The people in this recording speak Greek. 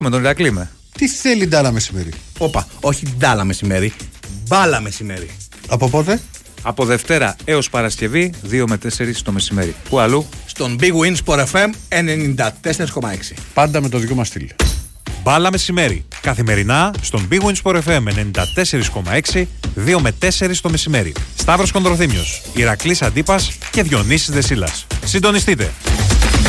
Με τον Ηρακλή είμαι. Τι θέλει Ντάλα μεσημέρι? Όπα, όχι Ντάλα μεσημέρι. Μπάλα μεσημέρι. Από πότε? Από Δευτέρα έως Παρασκευή, 2 με 4 το μεσημέρι. Πού αλλού? Στον Big Win Sport FM 94,6. Πάντα με το δικό μας στυλ. Μπάλα μεσημέρι. Καθημερινά στον Big Win Sport FM 94,6, 2 με 4 το μεσημέρι. Σταύρος Κοντροθύμιος, Ηρακλής Αντίπας και Διονύσης Δεσίλας. Συντονιστείτε.